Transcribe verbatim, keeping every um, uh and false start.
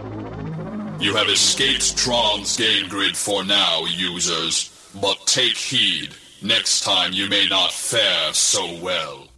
You have escaped Tron's game grid for now, users, but take heed. Next time you may not fare so well.